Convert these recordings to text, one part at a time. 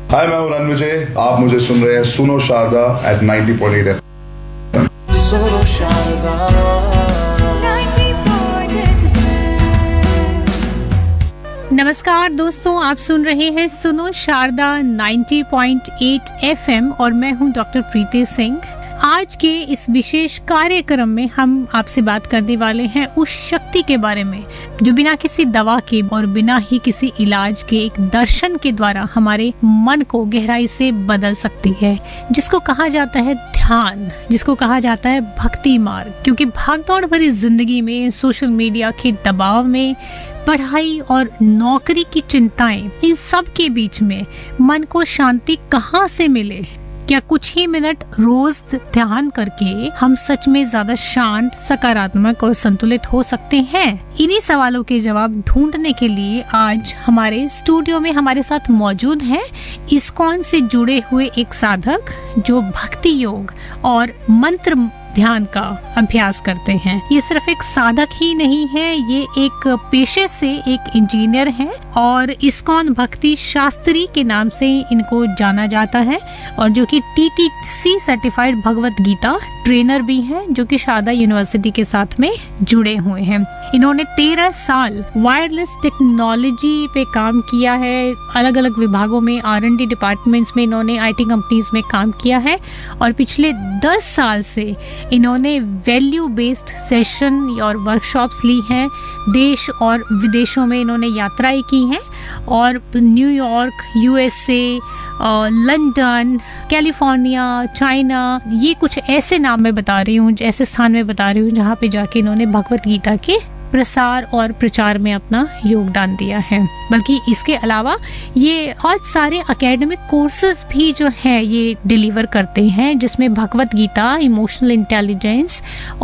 हाय, मैं हूं रणविजय। आप मुझे सुन रहे हैं सुनो शारदा at 90.8 FM। सुनो शारदा 90.8 नमस्कार दोस्तों, आप सुन रहे हैं सुनो शारदा 90.8 FM और मैं हूं डॉक्टर प्रीति सिंह। आज के इस विशेष कार्यक्रम में हम आपसे बात करने वाले हैं उस शक्ति के बारे में जो बिना किसी दवा के और बिना ही किसी इलाज के एक दर्शन के द्वारा हमारे मन को गहराई से बदल सकती है, जिसको कहा जाता है ध्यान, जिसको कहा जाता है भक्ति मार्ग। क्योंकि भागदौड़ भरी जिंदगी में, सोशल मीडिया के दबाव में, पढ़ाई और नौकरी की चिंताएं, इन सब के बीच में मन को शांति कहाँ से मिले? क्या कुछ ही मिनट रोज ध्यान करके हम सच में ज्यादा शांत, सकारात्मक और संतुलित हो सकते हैं? इन्हीं सवालों के जवाब ढूंढने के लिए आज हमारे स्टूडियो में हमारे साथ मौजूद हैं इस्कॉन से जुड़े हुए एक साधक जो भक्ति योग और मंत्र ध्यान का अभ्यास करते हैं। ये सिर्फ एक साधक ही नहीं है, ये एक पेशे से एक इंजीनियर हैं और इस्कॉन भक्ति शास्त्री के नाम से इनको जाना जाता है और जो कि TTC certified Bhagavad Gita trainer भी हैं, जो कि शारदा यूनिवर्सिटी के साथ में जुड़े हुए हैं। इन्होंने 13 साल वायरलेस टेक्नोलॉजी पे काम किया है। अलग अलग विभागों में, R&D डिपार्टमेंट्स में इन्होंने IT कंपनीज में काम किया है और पिछले 10 साल से इन्होंने वैल्यू बेस्ड सेशन और वर्कशॉप्स ली हैं। देश और विदेशों में इन्होंने यात्राएं की हैं और New York, USA, London, California, China, ये कुछ ऐसे नाम मैं बता रही हूँ, ऐसे स्थान में बता रही हूँ जहाँ पे जाके इन्होंने भगवत गीता के प्रसार और प्रचार में अपना योगदान दिया है। बल्कि इसके अलावा ये बहुत सारे एकेडमिक कोर्सेज भी जो है ये डिलीवर करते हैं, जिसमें भगवत गीता, इमोशनल इंटेलिजेंस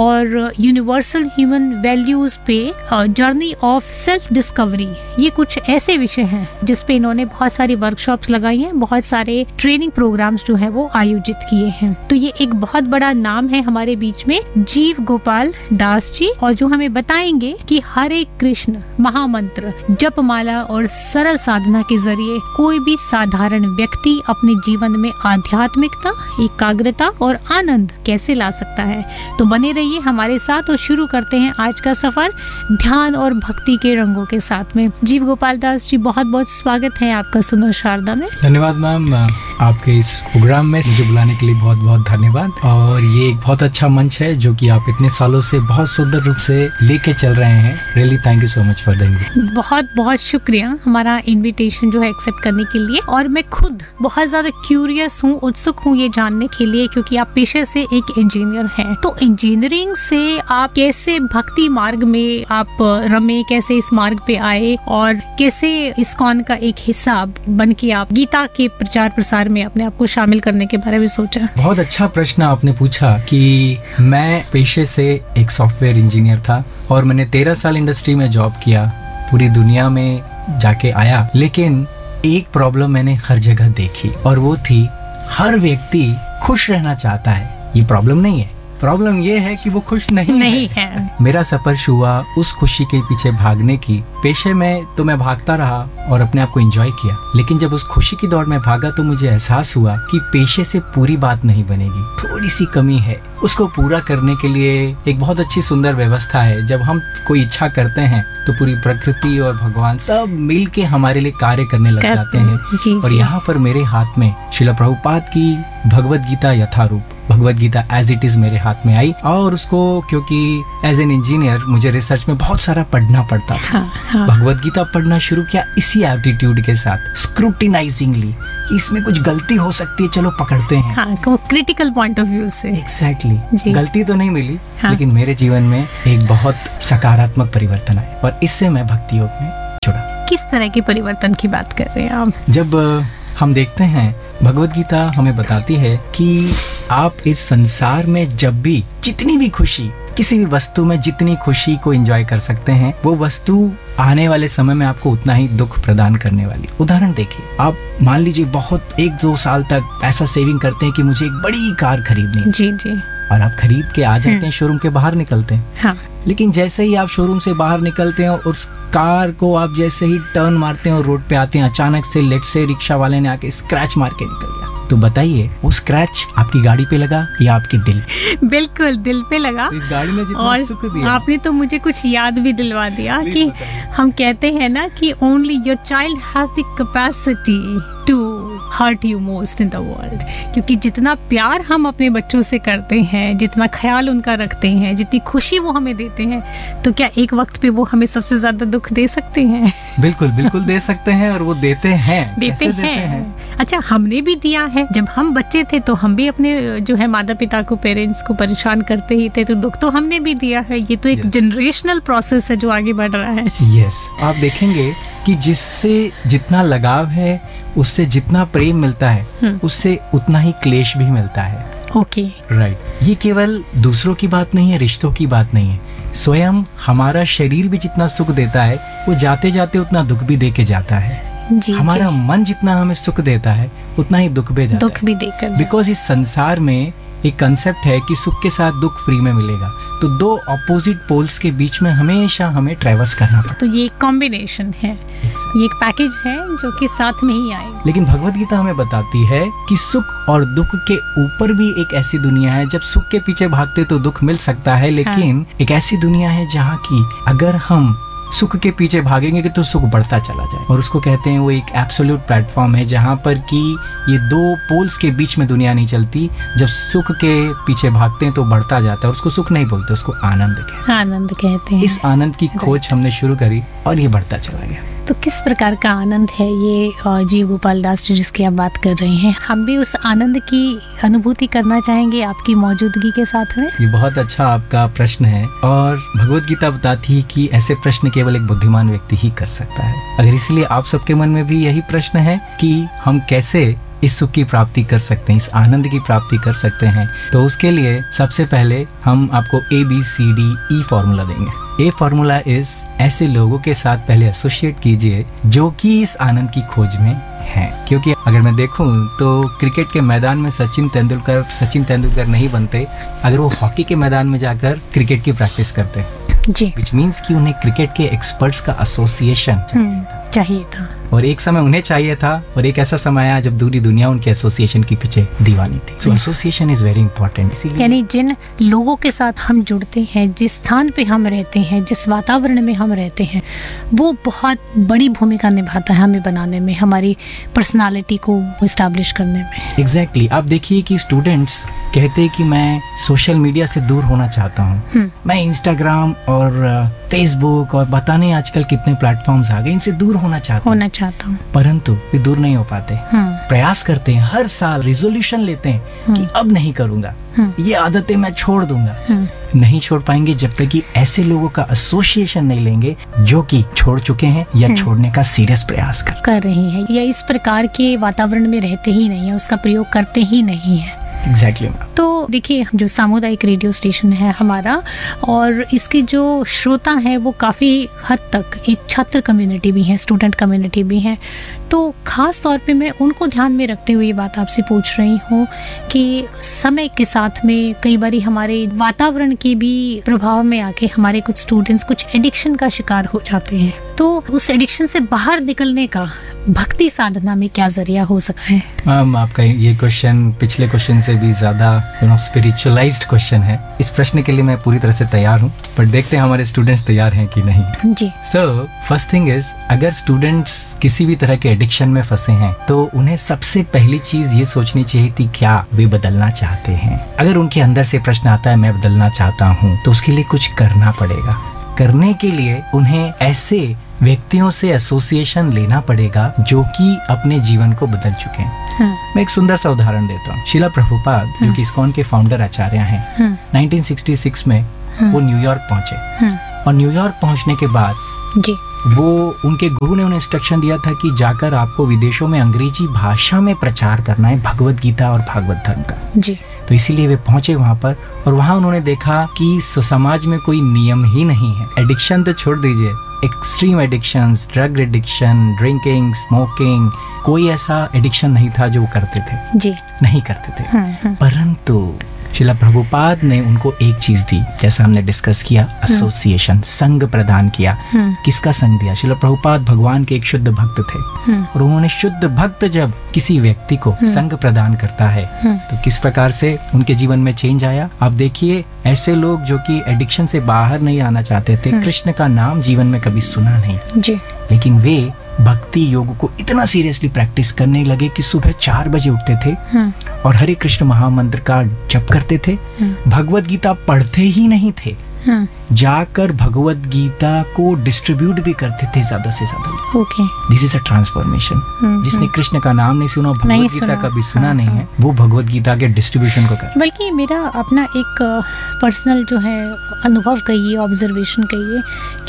और यूनिवर्सल ह्यूमन वैल्यूज पे जर्नी ऑफ सेल्फ डिस्कवरी, ये कुछ ऐसे विषय हैं जिस पे इन्होंने बहुत सारी वर्कशॉप्स लगाई हैं, बहुत सारे ट्रेनिंग प्रोग्राम्स जो है वो आयोजित किए हैं। तो ये एक बहुत बड़ा नाम है हमारे बीच में, जीव गोपाल दास जी, और जो हमें बताएंगे कि हरे कृष्ण महामंत्र, जपमाला और सरल साधना के जरिए कोई भी साधारण व्यक्ति अपने जीवन में आध्यात्मिकता, एकाग्रता और आनंद कैसे ला सकता है। तो बने रहिए हमारे साथ और शुरू करते हैं आज का सफर ध्यान और भक्ति के रंगों के साथ में। जीव गोपाल दास जी, बहुत बहुत स्वागत है आपका सुनो शारदा में। धन्यवाद मैम, आपके इस प्रोग्राम में मुझे बुलाने के लिए बहुत बहुत धन्यवाद। और ये एक बहुत अच्छा मंच है जो कि आप इतने सालों से बहुत सुंदर रूप से लेके चल रहे हैं। Really thank you so much for the invitation. बहुत बहुत शुक्रिया हमारा इनविटेशन जो है एक्सेप्ट करने के लिए। और मैं खुद बहुत ज्यादा क्यूरियस हूँ, उत्सुक हूँ ये जानने के लिए, क्योंकि आप पेशे से एक इंजीनियर हैं। तो इंजीनियरिंग से आप कैसे भक्ति मार्ग में आप रमे, कैसे इस मार्ग पे आए और कैसे इस्कॉन का एक हिस्सा बन के आप गीता के प्रचार प्रसार में अपने आप को शामिल करने के बारे में सोचा? बहुत अच्छा प्रश्न आपने पूछा कि मैं पेशे से एक सॉफ्टवेयर इंजीनियर था और मैंने 13 साल इंडस्ट्री में जॉब किया, पूरी दुनिया में जाके आया, लेकिन एक प्रॉब्लम मैंने हर जगह देखी और वो थी हर व्यक्ति खुश रहना चाहता है। ये प्रॉब्लम नहीं है, प्रॉब्लम ये है कि वो खुश नहीं है। मेरा सफर हुआ उस खुशी के पीछे भागने की। पेशे में तो मैं भागता रहा और अपने आप को एंजॉय किया, लेकिन जब उस खुशी की दौड़ में भागा तो मुझे एहसास हुआ कि पेशे से पूरी बात नहीं बनेगी, थोड़ी सी कमी है। उसको पूरा करने के लिए एक बहुत अच्छी सुंदर व्यवस्था है। जब हम कोई इच्छा करते हैं तो पूरी प्रकृति और भगवान सब मिल के हमारे लिए कार्य करने लग जाते हैं। और यहाँ पर मेरे हाथ में श्रील प्रभुपाद की भगवत गीता यथारूप, Bhagavad Gita as it is मेरे हाथ में आई। और उसको क्योंकि एज एन इंजीनियर मुझे रिसर्च में बहुत सारा पढ़ना पड़ता था, भगवत गीता पढ़ना शुरू किया इसी एप्टीट्यूड के साथ, स्क्रूटिनाइजिंगली, इसमें कुछ गलती हो सकती है, चलो पकड़ते हैं, क्रिटिकल पॉइंट ऑफ व्यू से। एग्जैक्टली। गलती तो नहीं मिली, लेकिन मेरे जीवन में एक बहुत सकारात्मक परिवर्तन आया और इससे मैं भक्ति योग में जुड़ा। किस तरह के परिवर्तन की बात कर रहे हैं आप? जब हम देखते हैं भगवत गीता हमें बताती है कि आप इस संसार में जब भी जितनी भी खुशी, किसी भी वस्तु में जितनी खुशी को एंजॉय कर सकते हैं, वो वस्तु आने वाले समय में आपको उतना ही दुख प्रदान करने वाली। उदाहरण देखिए, आप मान लीजिए बहुत 1-2 साल तक पैसा सेविंग करते हैं कि मुझे एक बड़ी कार खरीदनी है। जी जी। और आप खरीद के आ जाते हैं, शोरूम के बाहर निकलते हैं। हाँ। लेकिन जैसे ही आप शोरूम से बाहर निकलते हैं और उस कार को आप जैसे ही टर्न मारते हैं और रोड पे आते हैं, अचानक से लेट से रिक्शा वाले ने आके स्क्रैच मार के निकल गया, तो बताइए वो स्क्रैच आपकी गाड़ी पे लगा या आपके दिल? बिल्कुल दिल पे लगा। तो इस गाड़ी ने जितना और सुख दिया, आपने तो मुझे कुछ याद भी दिलवा दिया Please कि बताइए। हम कहते हैं ना कि only your child has the capacity to hurt you most in the world. क्योंकि जितना प्यार हम अपने बच्चों से करते हैं, जितना ख्याल उनका रखते हैं, जितनी खुशी वो हमें देते हैं, तो क्या एक वक्त पे वो हमें सबसे ज्यादा दुख दे सकते हैं? बिल्कुल बिल्कुल दे सकते हैं, और वो देते हैं। देते कैसे हैं। अच्छा, हमने भी दिया है। जब हम बच्चे थे तो हम भी अपने जो है माता पिता को, पेरेंट्स को परेशान करते ही थे, तो दुख तो हमने भी दिया है। ये तो एक Yes. जनरेशनल प्रोसेस है जो आगे बढ़ रहा है। यस, आप देखेंगे कि जिससे जितना लगाव है, उससे जितना प्रेम मिलता है, उससे उतना ही क्लेश भी मिलता है। ओके। राइट। ये केवल दूसरों की बात नहीं है, रिश्तों की बात नहीं है। स्वयं हमारा शरीर भी जितना सुख देता है, वो जाते जाते उतना दुख भी दे के जाता है। जी, हमारा मन जितना हमें सुख देता है, उतना ही दुख भी जाता दुख भी देकर बिकॉज इस संसार में एक कंसेप्ट है कि सुख के साथ दुख फ्री में मिलेगा, तो दो ऑपोजिट पोल्स के बीच में हमेशा हमें ट्रैवर्स करना पड़ता तो ये एक कॉम्बिनेशन है, है। ये एक पैकेज है जो कि साथ में ही आएगा। लेकिन भगवत गीता हमें बताती है कि सुख और दुख के ऊपर भी एक ऐसी दुनिया है। जब सुख के पीछे भागते तो दुख मिल सकता है, लेकिन एक ऐसी दुनिया है जहाँ की अगर हम सुख के पीछे भागेंगे कि तो सुख बढ़ता चला जाए। और उसको कहते हैं वो एक एब्सोल्यूट प्लेटफॉर्म है जहाँ पर कि ये दो पोल्स के बीच में दुनिया नहीं चलती। जब सुख के पीछे भागते हैं तो बढ़ता जाता है, और उसको सुख नहीं बोलते, उसको आनंद कहते हैं। आनंद कहते हैं। इस आनंद की खोज हमने शुरू करी और ये बढ़ता चला गया। तो किस प्रकार का आनंद है ये जीव गोपाल दास जी जिसकी आप बात कर रहे हैं? हम भी उस आनंद की अनुभूति करना चाहेंगे आपकी मौजूदगी के साथ में। ये बहुत अच्छा आपका प्रश्न है, और भगवत गीता बताती है कि ऐसे प्रश्न केवल एक बुद्धिमान व्यक्ति ही कर सकता है। अगर इसलिए आप सबके मन में भी यही प्रश्न है कि हम कैसे इस सुख की प्राप्ति कर सकते हैं, इस आनंद की प्राप्ति कर सकते हैं, तो उसके लिए सबसे पहले हम आपको ABCDE फॉर्मूला देंगे। ए फॉर्मूला इज ऐसे लोगों के साथ पहले एसोसिएट कीजिए जो कि इस आनंद की खोज में हैं। क्योंकि अगर मैं देखूं तो क्रिकेट के मैदान में सचिन तेंदुलकर नहीं बनते अगर वो हॉकी के मैदान में जाकर क्रिकेट की प्रैक्टिस करते, जी। विच मीन्स कि उन्हें क्रिकेट के एक्सपर्ट्स का एसोसिएशन चाहिए था। और एक समय उन्हें चाहिए था, और एक ऐसा समय आया जब पूरी दुनिया उनके एसोसिएशन के पीछे दीवानी थी। सो एसोसिएशन इज वेरी इंपॉर्टेंट। इसीलिए यानी जिन लोगों के साथ हम जुड़ते हैं, जिस स्थान पे हम रहते हैं, जिस वातावरण में हम रहते हैं, वो बहुत बड़ी भूमिका निभाता है हमें बनाने में, हमारी पर्सनालिटी को एस्टैब्लिश करने में। एग्जैक्टली। आप देखिए कि स्टूडेंट्स कहते हैं कि मैं सोशल मीडिया से दूर होना चाहता हूँ, मैं इंस्टाग्राम और फेसबुक और पता नहीं आजकल कितने प्लेटफॉर्म्स आ गए, इनसे दूर होना चाहता हूँ, परंतु वे दूर नहीं हो पाते। प्रयास करते हैं, हर साल रिजोल्यूशन लेते हैं कि अब नहीं करूंगा, ये आदतें मैं छोड़ दूंगा। नहीं छोड़ पाएंगे जब तक कि ऐसे लोगों का एसोसिएशन नहीं लेंगे जो कि छोड़ चुके हैं या छोड़ने का सीरियस प्रयास कर रहे हैं, या इस प्रकार के वातावरण में रहते ही नहीं है, उसका प्रयोग करते ही नहीं है। एग्जैक्टली। तो देखिए, जो सामुदायिक रेडियो स्टेशन है हमारा, और इसके जो श्रोता हैं वो काफ़ी हद तक एक छात्र कम्युनिटी भी है, स्टूडेंट कम्युनिटी भी है। तो खास तौर पे मैं उनको ध्यान में रखते हुए ये बात आपसे पूछ रही हूँ कि समय के साथ में कई बारी हमारे वातावरण के भी प्रभाव में आके हमारे कुछ स्टूडेंट्स कुछ एडिक्शन का शिकार हो जाते हैं। तो उस एडिक्शन से बाहर निकलने का भक्ति साधना में क्या जरिया हो सकता है? मैम, आपका ये क्वेश्चन पिछले क्वेश्चन से भी ज्यादा स्पिरिचुअलाइज्ड क्वेश्चन है। इस प्रश्न के लिए मैं पूरी तरह से तैयार हूँ, पर देखते हैं हमारे स्टूडेंट्स तैयार हैं कि नहीं। जी। सो फर्स्ट थिंग इज, अगर स्टूडेंट्स किसी भी तरह के एडिक्शन में फंसे हैं तो उन्हें सबसे पहली चीज ये सोचनी चाहिए थी क्या वे बदलना चाहते हैं। अगर उनके अंदर से प्रश्न आता है मैं बदलना चाहता हूँ, तो उसके लिए कुछ करना पड़ेगा। करने के लिए उन्हें ऐसे व्यक्तियों से एसोसिएशन लेना पड़ेगा जो कि अपने जीवन को बदल चुके हैं। मैं एक सुंदर सा उदाहरण देता हूँ। शिला प्रभुपाद जो कि इस्कॉन के फाउंडर आचार्य हैं, 1966 में वो न्यूयॉर्क पहुंचे, और न्यूयॉर्क पहुंचने के बाद जी वो उनके गुरु ने उन्हें इंस्ट्रक्शन दिया था कि जाकर आपको विदेशों में अंग्रेजी भाषा में प्रचार करना है भगवत गीता और भागवत धर्म का। जी। तो इसीलिए वे पहुंचे वहां पर, और वहां उन्होंने देखा कि समाज में कोई नियम ही नहीं है। एडिक्शन तो छोड़ दीजिए, extreme addictions, drug addiction, drinking, smoking, कोई ऐसा एडिक्शन नहीं था जो वो करते थे। जी। नहीं करते थे। परंतु श्रीला प्रभुपाद ने उनको एक चीज दी, जैसा हमने डिस्कस किया, एसोसिएशन, संग प्रदान किया। किसका संग दिया? श्रीला प्रभुपाद भगवान के एक शुद्ध भक्त थे, और उन्होंने शुद्ध भक्त जब किसी व्यक्ति को संग प्रदान करता है तो किस प्रकार से उनके जीवन में चेंज आया। आप देखिए, ऐसे लोग जो कि एडिक्शन से बाहर नहीं आना चाहते थे, कृष्ण का नाम जीवन में कभी सुना नहीं जी, लेकिन वे भक्ति योग को इतना सीरियसली प्रैक्टिस करने लगे कि सुबह 4 बजे उठते थे और हरे कृष्ण महामंत्र का जप करते थे। भगवत गीता पढ़ते ही नहीं थे, जाकर भगवत गीता को डिस्ट्रीब्यूट भी करते थे ज्यादा से ज्यादा। Okay, this is a transformation. जिसने कृष्ण का नाम नहीं सुना, भगवत गीता कभी सुना नहीं है, वो भगवत गीता के डिस्ट्रीब्यूशन को कर। बल्कि मेरा अपना एक पर्सनल जो है अनुभव कहिए, ऑब्जर्वेशन कहिए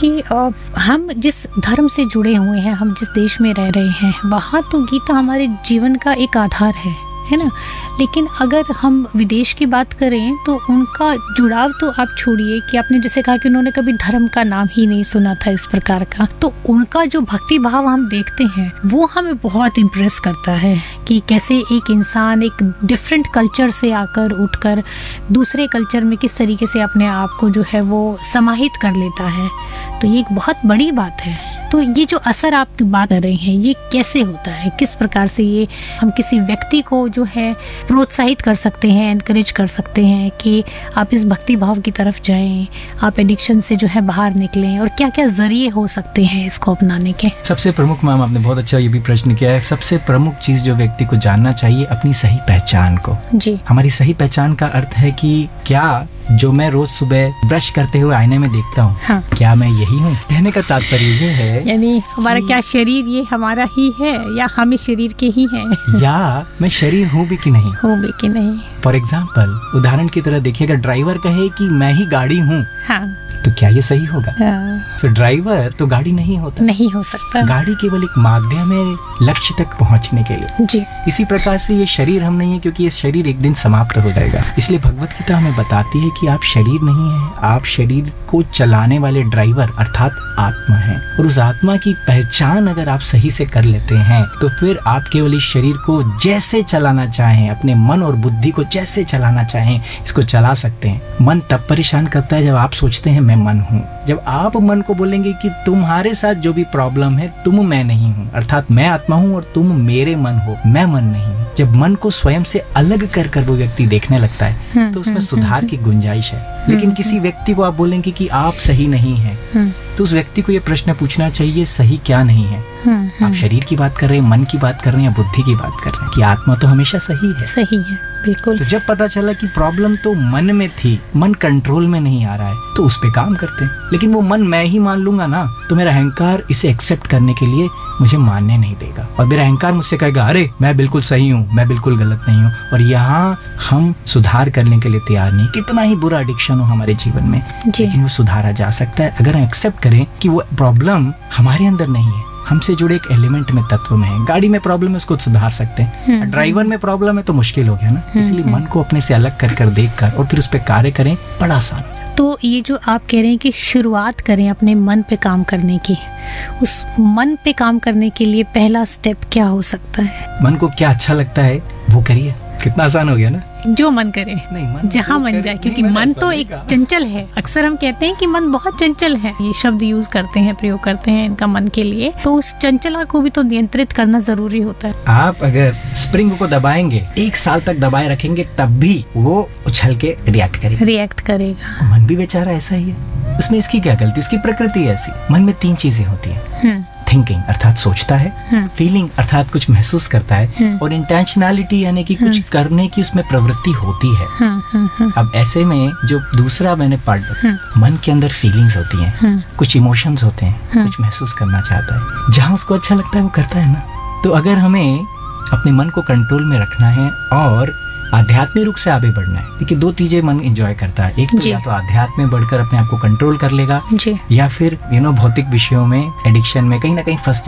कि हम जिस धर्म से जुड़े हुए हैं, हम जिस देश में रह रहे हैं, वहाँ तो गीता हमारे जीवन का एक आधार है ना। लेकिन अगर हम विदेश की बात करें तो उनका जुड़ाव तो आप छोड़िए, कि आपने जैसे कहा कि उन्होंने कभी धर्म का नाम ही नहीं सुना था इस प्रकार का, तो उनका जो भक्ति भाव हम देखते हैं वो हमें बहुत इम्प्रेस करता है कि कैसे एक इंसान एक डिफरेंट कल्चर से आकर उठकर दूसरे कल्चर में किस तरीके से अपने आप को जो है वो समाहित कर लेता है। तो ये एक बहुत बड़ी बात है। तो ये जो असर आप बात कर रहे हैं, ये कैसे होता है, किस प्रकार से ये हम किसी व्यक्ति को जो है प्रोत्साहित कर सकते हैं, एनकरेज कर सकते हैं कि आप इस भक्ति भाव की तरफ जाएं, आप एडिक्शन से जो है बाहर निकलें, और क्या क्या जरिए हो सकते हैं इसको अपनाने के? सबसे प्रमुख, मैम आपने बहुत अच्छा ये भी प्रश्न किया है, सबसे प्रमुख चीज जो व्यक्ति को जानना चाहिए अपनी सही पहचान को। जी, हमारी सही पहचान का अर्थ है कि क्या जो मैं रोज सुबह ब्रश करते हुए आईने में देखता हूँ, हाँ, क्या मैं यही हूँ? कहने का तात्पर्य ये है, यानी हमारा क्या शरीर ये हमारा ही है या हम इस शरीर के ही हैं? या मैं शरीर हूँ भी कि नहीं हूँ भी कि नहीं। फॉर एग्जाम्पल, उदाहरण की तरह देखिएगा, ड्राइवर कहे कि मैं ही गाड़ी हूँ, हाँ, तो क्या ये सही होगा? हाँ, तो ड्राइवर तो गाड़ी नहीं होता, नहीं हो सकता। गाड़ी केवल एक माध्यम है लक्ष्य तक पहुंचने के लिए। जी, इसी प्रकार से ये शरीर हम नहीं है, क्योंकि ये शरीर एक दिन समाप्त हो जाएगा। इसलिए भगवत गीता हमें बताती है कि आप शरीर नहीं है, आप शरीर को चलाने वाले ड्राइवर अर्थात आत्मा है। और उस आत्मा की पहचान अगर आप सही से कर लेते हैं तो फिर आप केवल इस शरीर को जैसे चलाना चाहें, अपने मन और बुद्धि को जैसे चलाना चाहें, इसको चला सकते हैं। मन तब परेशान करता है जब आप सोचते हैं मैं मन हूँ। जब आप मन को बोलेंगे कि तुम्हारे साथ जो भी प्रॉब्लम है तुम मैं नहीं हूँ, अर्थात मैं आत्मा हूँ और तुम मेरे मन हो, मैं मन नहीं हूँ। जब मन को स्वयं से अलग कर वो व्यक्ति देखने लगता है तो उसमें सुधार की गुंजाइश है। लेकिन किसी व्यक्ति को आप बोलेंगे कि आप सही नहीं है, तो उस व्यक्ति को ये प्रश्न पूछना चाहिए सही क्या नहीं है। आप शरीर की बात कर रहे हैं, मन की बात कर रहे हैं या बुद्धि की बात कर रहे हैं? कि आत्मा तो हमेशा सही है। सही है, बिल्कुल। तो जब पता चला कि प्रॉब्लम तो मन में थी, मन कंट्रोल में नहीं आ रहा है, तो उस पे काम करते हैं। लेकिन वो मन मैं ही मान लूंगा ना, तो मेरा अहंकार इसे एक्सेप्ट करने के लिए मुझे मानने नहीं देगा, और मेरा अहंकार मुझसे कहेगा अरे मैं बिल्कुल सही हूँ, मैं बिल्कुल गलत नहीं हूँ। और यहाँ हम सुधार करने के लिए तैयार नहीं, कितना ही बुरा एडिक्शन हो हमारे जीवन में, लेकिन वो सुधारा जा सकता है अगर हम एक्सेप्ट करें कि वो प्रॉब्लम हमारे अंदर नहीं है, हमसे जुड़े एक एलिमेंट में, तत्व में है। गाड़ी में प्रॉब्लम है, उसको सुधार सकते हैं। ड्राइवर में प्रॉब्लम है तो मुश्किल हो गया ना। इसलिए मन को अपने से अलग कर देख कर और फिर उस पर कार्य करें, बड़ा आसान। तो ये जो आप कह रहे हैं कि शुरुआत करें अपने मन पे काम करने की, उस मन पे काम करने के लिए पहला स्टेप क्या हो सकता है? मन को क्या अच्छा लगता है वो करिए। कितना आसान हो गया ना। जो मन करे, नहीं, मन जहाँ मन जाए, क्योंकि मन तो एक चंचल है। अक्सर हम कहते हैं कि मन बहुत चंचल है, ये शब्द यूज करते हैं, प्रयोग करते हैं इनका मन के लिए। तो उस चंचला को भी तो नियंत्रित करना जरूरी होता है। आप अगर स्प्रिंग को दबाएंगे, 1 साल तक दबाए रखेंगे, तब भी वो उछल के रिएक्ट करेगा। मन भी बेचारा ऐसा ही है, उसमें इसकी क्या गलती, उसकी प्रकृति ऐसी। मन में 3 चीजें होती है, थिंकिंग अर्थात सोचता है, फीलिंग अर्थात कुछ महसूस करता है, और इंटेंशनलिटी यानी कि कुछ करने की उसमें प्रवृत्ति होती है। अब ऐसे में जो दूसरा मैंने पार्ट, मन के अंदर फीलिंग्स होती हैं, कुछ इमोशंस होते हैं, कुछ महसूस करना चाहता है, जहाँ उसको अच्छा लगता है वो करता है ना। तो अगर हमें अपने मन को कंट्रोल में रखना है और आध्यात्मिक रूप से आगे बढ़ना है, देखिए 2 चीजें मन एंजॉय करता है, एक तो या तो आध्यात्म में बढ़कर अपने आप को कंट्रोल कर लेगा, या फिर भौतिक विषयों में, एडिक्शन में कहीं ना कहीं फंस